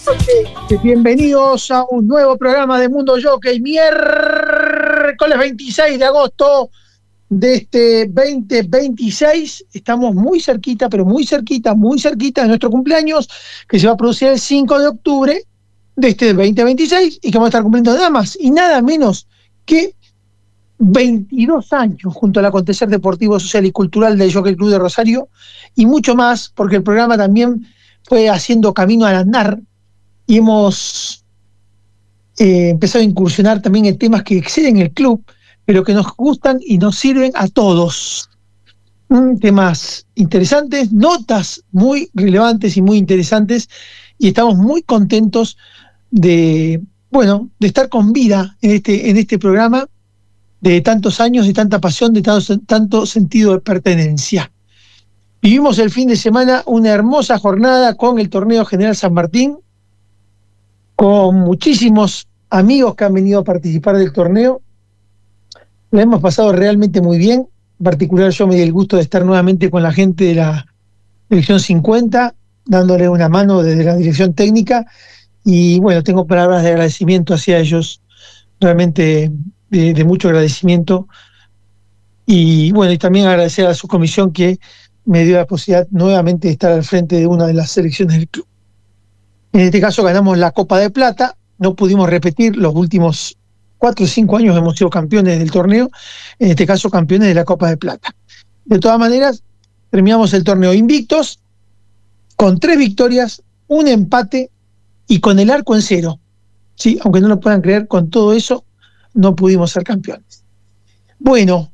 Bienvenidos a un nuevo programa de Mundo Jockey, miércoles 26 de agosto de este 2026. Estamos muy cerquita, pero muy cerquita de nuestro cumpleaños, que se va a producir el 5 de octubre de este 2026 y que vamos a estar cumpliendo nada más y nada menos que 22 años junto al acontecer deportivo, social y cultural del Jockey Club de Rosario, y mucho más, porque el programa también fue haciendo camino al andar y hemos empezado a incursionar también en temas que exceden el club, pero que nos gustan y nos sirven a todos. Temas interesantes, notas muy relevantes y muy interesantes, y estamos muy contentos de estar con vida en este programa, de tantos años, de tanta pasión, de tanto sentido de pertenencia. Vivimos el fin de semana una hermosa jornada con el Torneo General San Martín, con muchísimos amigos que han venido a participar del torneo. La hemos pasado realmente muy bien. En particular, yo me di el gusto de estar nuevamente con la gente de la Dirección 50, dándole una mano desde la dirección técnica, y bueno, tengo palabras de agradecimiento hacia ellos, realmente de mucho agradecimiento, y bueno, y también agradecer a su comisión que me dio la posibilidad nuevamente de estar al frente de una de las selecciones del club. En este caso ganamos la Copa de Plata, no pudimos repetir, los últimos 4 o 5 años hemos sido campeones del torneo, en este caso campeones de la Copa de Plata. De todas maneras, terminamos el torneo invictos, con 3 victorias, un empate y con el arco en 0. Sí, aunque no lo puedan creer, con todo eso no pudimos ser campeones. Bueno,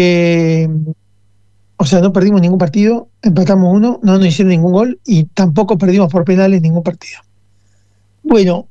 no perdimos ningún partido, empatamos 1, no nos hicieron ningún gol y tampoco perdimos por penales ningún partido. Bueno,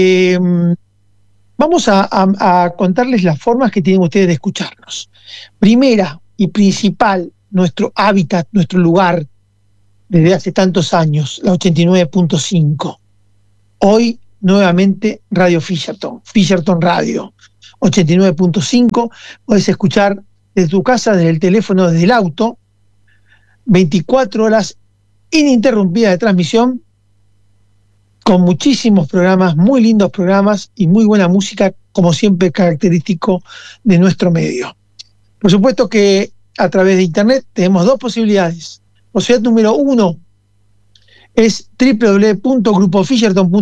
vamos a contarles las formas que tienen ustedes de escucharnos. Primera y principal, nuestro hábitat, nuestro lugar, desde hace tantos años, la 89.5. Hoy, nuevamente, Radio Fisherton Radio, 89.5. Podés escuchar desde tu casa, desde el teléfono, desde el auto, 24 horas ininterrumpida de transmisión, con muchísimos programas, muy lindos programas y muy buena música, como siempre característico de nuestro medio. Por supuesto que a través de internet tenemos 2 posibilidades. Posibilidad número 1 es www.grupofisherton.com.